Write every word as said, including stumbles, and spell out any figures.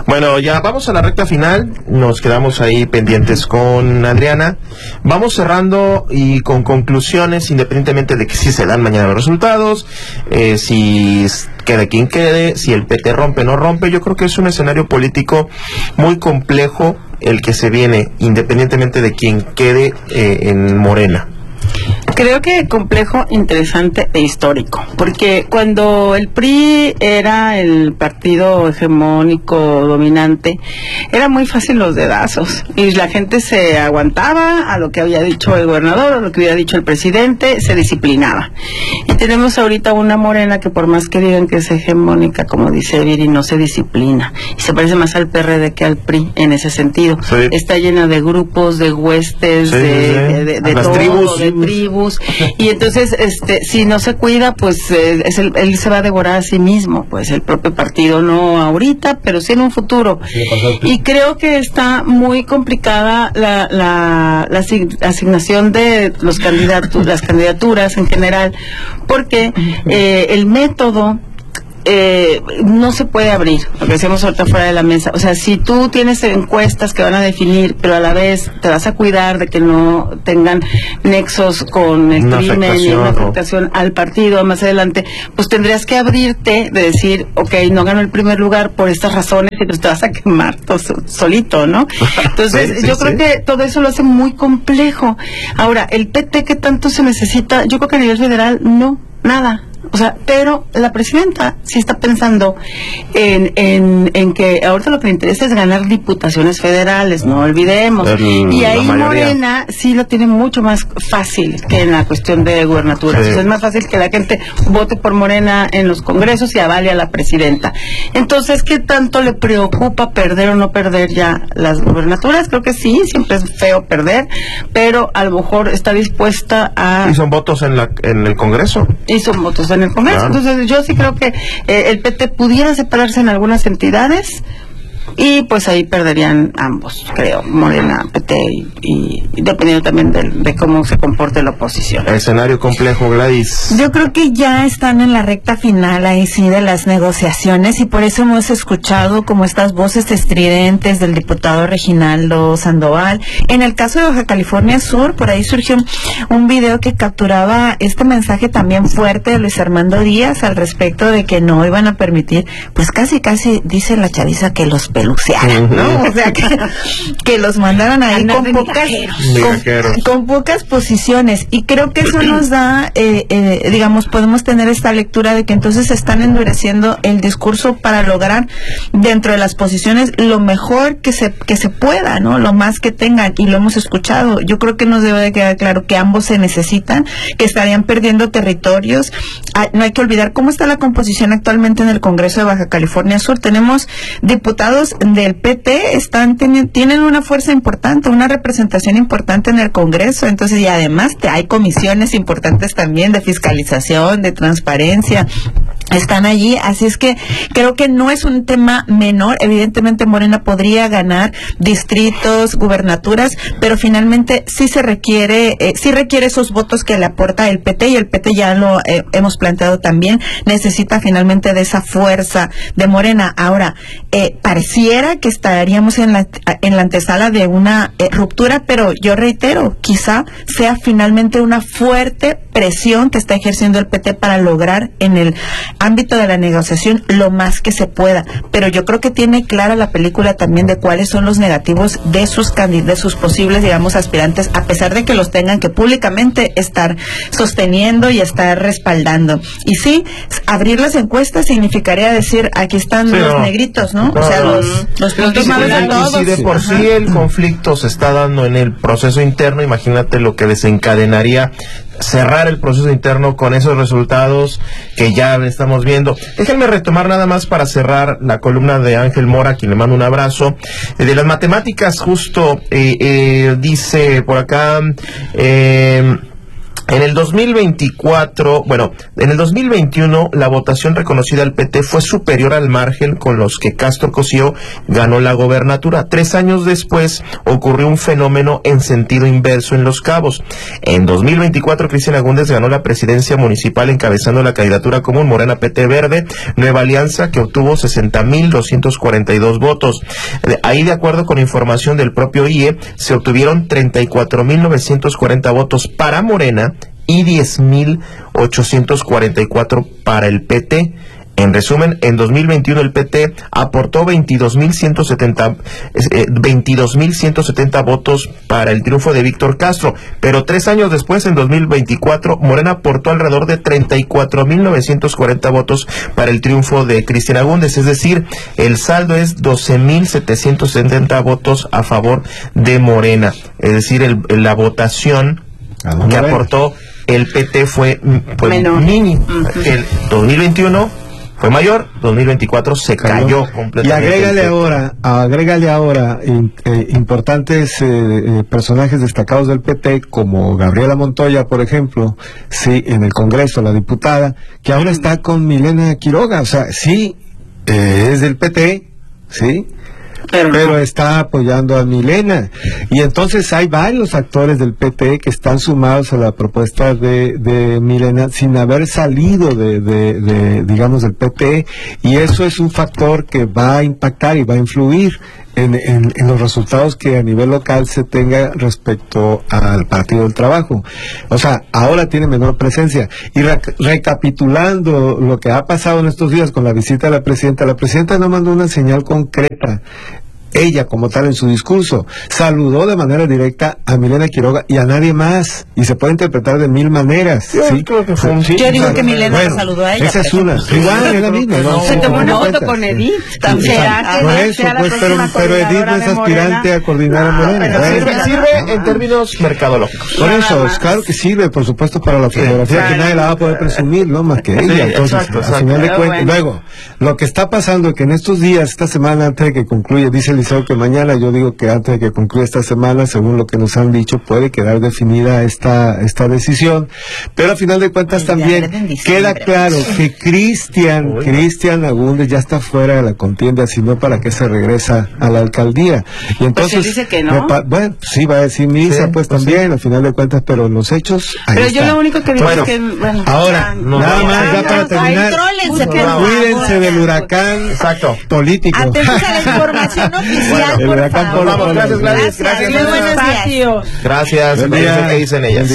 Bueno, ya vamos a la recta final, nos quedamos ahí pendientes con Adriana. Vamos cerrando y con conclusiones, independientemente de que si se dan mañana los resultados, eh, si quede quien quede, si el P T rompe o no rompe. Yo creo que es un escenario político muy complejo el que se viene, independientemente de quien quede eh, en Morena. Creo que complejo, interesante e histórico, porque cuando el P R I era el partido hegemónico dominante, era muy fácil los dedazos, y la gente se aguantaba a lo que había dicho el gobernador, o lo que había dicho el presidente, se disciplinaba. Y tenemos ahorita una Morena que, por más que digan que es hegemónica, como dice Viri, no se disciplina, y se parece más al P R D que al P R I en ese sentido. Sí. Está llena de grupos, de huestes, sí, de, sí. de, de, de todo, tribus. de tribus, y entonces este si no se cuida, pues eh, es el, él se va a devorar a sí mismo, pues el propio partido, no ahorita, pero sí en un futuro. Sí, y creo que está muy complicada la, la, la asignación de los candidatos, las candidaturas en general, porque eh, el método Eh, no se puede abrir, lo que decíamos ahorita fuera de la mesa. O sea, si tú tienes encuestas que van a definir, pero a la vez te vas a cuidar de que no tengan nexos con el una crimen y una afectación al partido más adelante, pues tendrías que abrirte de decir, ok, no ganó el primer lugar por estas razones, y pues te vas a quemar todo solito, ¿no? Entonces, sí, sí, yo creo sí. que todo eso lo hace muy complejo. Ahora, el P T, ¿qué tanto se necesita? Yo creo que a nivel federal, no, nada. O sea, pero la presidenta sí está pensando en, en, en que ahorita lo que le interesa es ganar diputaciones federales, no olvidemos. El, y ahí Morena sí lo tiene mucho más fácil que en la cuestión de gubernaturas. Sí. O sea, es más fácil que la gente vote por Morena en los congresos y avale a la presidenta. Entonces, ¿qué tanto le preocupa perder o no perder ya las gubernaturas? Creo que sí, siempre es feo perder, pero a lo mejor está dispuesta a... ¿Y son votos en, la, en el Congreso? Y son votos en en el Congreso. Claro. Entonces yo sí creo que eh, el P T pudiera separarse en algunas entidades y pues ahí perderían ambos, creo, Morena, P T y, y, y dependiendo también de, de cómo se comporte la oposición. Escenario complejo, Gladys. Yo creo que ya están en la recta final ahí sí de las negociaciones, y por eso hemos escuchado como estas voces estridentes del diputado Reginaldo Sandoval. En el caso de Baja California Sur, por ahí surgió un video que capturaba este mensaje también fuerte de Luis Armando Díaz al respecto de que no iban a permitir, pues casi casi dice la chaviza, que los pelucearan, ¿no? O sea, que, que los mandaran ahí con pocas, con, con pocas posiciones, y creo que eso nos da, eh, eh, digamos, podemos tener esta lectura de que entonces están endureciendo el discurso para lograr dentro de las posiciones lo mejor que se que se pueda, ¿no? Lo más que tengan, y lo hemos escuchado. Yo creo que nos debe de quedar claro que ambos se necesitan, que estarían perdiendo territorios. Ah, no hay que olvidar cómo está la composición actualmente en el Congreso de Baja California Sur. Tenemos diputados del P T, están tienen, tienen una fuerza importante, una representación importante en el Congreso, entonces, y además te, hay comisiones importantes también de fiscalización, de transparencia, están allí, así es que creo que no es un tema menor. Evidentemente Morena podría ganar distritos, gubernaturas, pero finalmente sí se requiere, eh, sí requiere esos votos que le aporta el P T, y el P T ya lo eh, hemos planteado también, necesita finalmente de esa fuerza de Morena. Ahora, eh, pareciera que estaríamos en la, en la antesala de una eh, ruptura, pero yo reitero, quizá sea finalmente una fuerte presión que está ejerciendo el P T para lograr en el ámbito de la negociación lo más que se pueda, pero yo creo que tiene clara la película también de cuáles son los negativos de sus de sus posibles, digamos, aspirantes, a pesar de que los tengan que públicamente estar sosteniendo y estar respaldando. Y sí, abrir las encuestas significaría decir, aquí están sí, los no. negritos, ¿no? no o sea, no, los, los puntos más de todos. Y si de por sí el conflicto se está dando en el proceso interno, imagínate lo que desencadenaría cerrar el proceso interno con esos resultados que ya estamos viendo. Déjenme retomar nada más para cerrar la columna de Ángel Mora, a quien le mando un abrazo. Eh, de las matemáticas, justo eh, eh, dice por acá, eh, En el dos mil veinticuatro, bueno, en el dos mil veintiuno la votación reconocida al P T fue superior al margen con los que Castro Cosío ganó la gobernatura. Tres años después ocurrió un fenómeno en sentido inverso en Los Cabos. En dos mil veinticuatro Cristian Agúndez ganó la presidencia municipal encabezando la candidatura común Morena P T Verde Nueva Alianza, que obtuvo sesenta mil doscientos cuarenta y dos votos. Ahí, de acuerdo con información del propio I E, se obtuvieron treinta y cuatro mil novecientos cuarenta votos para Morena y diez mil ochocientos cuarenta y cuatro para el P T. En resumen, en dos mil veintiuno el P T aportó veintidós mil ciento setenta votos para el triunfo de Víctor Castro, pero tres años después, en dos mil veinticuatro, Morena aportó alrededor de treinta y cuatro mil novecientos cuarenta votos para el triunfo de Cristian Agúndez, es decir, el saldo es doce mil setecientos setenta votos a favor de Morena, es decir, el, la votación que aportó el P T fue, fue mínimo. Uh-huh. El dos mil veintiuno fue mayor, dos mil veinticuatro se cayó, cayó completamente. Y agrégale ahora, agrégale ahora eh, importantes eh, personajes destacados del P T, como Gabriela Montoya, por ejemplo, sí, en el Congreso, la diputada, que ahora está con Milena Quiroga, o sea, sí, eh, es del P T, sí, Pero, pero no. está apoyando a Milena. Y entonces hay varios actores del P T que están sumados a la propuesta de, de Milena sin haber salido de, de, de, digamos, del P T, y eso es un factor que va a impactar y va a influir en, en, en los resultados que a nivel local se tenga respecto al Partido del Trabajo. O sea, ahora tiene menor presencia. Y rec recapitulando lo que ha pasado en estos días con la visita de la presidenta, la presidenta no mandó una señal concreta. Ella, como tal, en su discurso, saludó de manera directa a Milena Quiroga y a nadie más. Y se puede interpretar de mil maneras. Yo, ¿sí? creo que fue un, sí, Yo digo o sea, que Milena bueno, la saludó a ella. Esa es una. Igual, es la misma. ¿No? Se tomó una foto con Edith también. Por eso, pues, pero, pero Edith no es aspirante a coordinar a Morena. No, sirve, sirve en términos mercadológicos. Por eso, claro que sirve, por supuesto, para la fotografía, sí, que nadie la va a poder presumir, ¿no? Más que ella. Sí, entonces, exacto, exacto. A final de cuentas. Bueno. Luego, lo que está pasando es que en estos días, esta semana, antes de que concluya, dice Eliseo que mañana, yo digo que antes de que concluya esta semana, según lo que nos han dicho, puede quedar definida esta esta decisión, pero a final de cuentas el también queda claro que Cristian Cristian Agúndez ya está fuera de la contienda, sino para que se regresa a la alcaldía. Y entonces, pues dice que no. Bueno, sí, va a decir Misa, sí, pues, pues también, sí. A final de cuentas, pero los hechos, ahí Pero está. yo lo único que digo bueno, es que, bueno, ahora, no, nada no, más, no, ya no, para no, terminar, cuídense del huracán exacto. político. Atentos a la información oficial, bueno, por el huracán favor. Vamos, gracias, Gladys. Gracias. Gracias. Muy buenos días. Gracias. Buen día. ¿Qué dicen ellas?